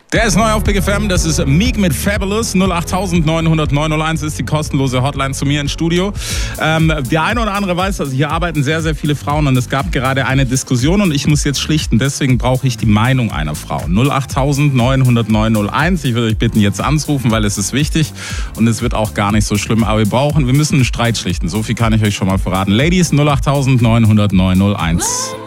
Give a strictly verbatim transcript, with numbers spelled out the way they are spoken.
Der ist neu auf Big F M, das ist Meek mit Fabulous. null acht neun null null neun null eins ist die kostenlose Hotline zu mir ins Studio. Ähm, der eine oder andere weiß, also hier arbeiten sehr, sehr viele Frauen und es gab gerade eine Diskussion und ich muss jetzt schlichten, deswegen brauche ich die Meinung einer Frau. null acht neun null null neun null eins, ich würde euch bitten jetzt anzurufen, weil es ist wichtig und es wird auch gar nicht so schlimm, aber wir brauchen, wir müssen einen Streit schlichten, so viel kann ich euch schon mal verraten. Ladies, null acht neun null null neun null eins.